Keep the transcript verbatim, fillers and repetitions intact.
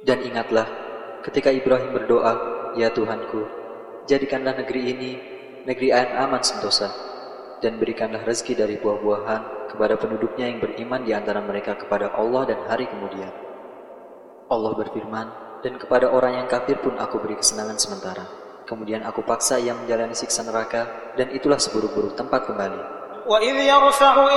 Dan ingatlah ketika Ibrahim berdoa, "Ya Tuhanku, jadikanlah negeri ini negeri aman sentosa, dan berikanlah rezeki dari buah-buahan kepada penduduknya yang beriman di antara mereka kepada Allah dan hari kemudian." Allah berfirman, "Dan kepada orang yang kafir pun aku beri kesenangan sementara. Kemudian aku paksa ia menjalani siksa neraka, dan itulah seburuk-buruk tempat kembali." وَإِذْ يَرْفَعُ